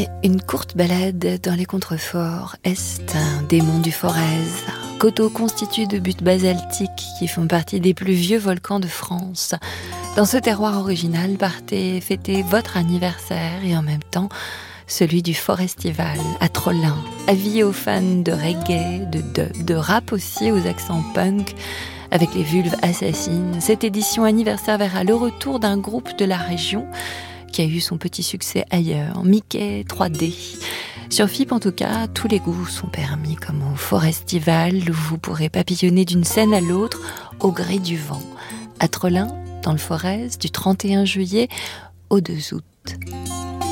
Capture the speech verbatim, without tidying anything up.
Et une courte balade dans les contreforts est un démon du Forez. Coteau constitué de buttes basaltiques qui font partie des plus vieux volcans de France. Dans ce terroir original, partez fêter votre anniversaire et en même temps celui du Forestival à Trollin. Avis aux fans de reggae, de dub, de rap aussi aux accents punk, avec les vulves assassines. Cette édition anniversaire verra le retour d'un groupe de la région qui a eu son petit succès ailleurs, Mickey trois D. Sur F I P en tout cas, tous les goûts sont permis, comme au Forestival, où vous pourrez papillonner d'une scène à l'autre au gré du vent. À Trollin, dans le Forez, du trente et un juillet au deux août.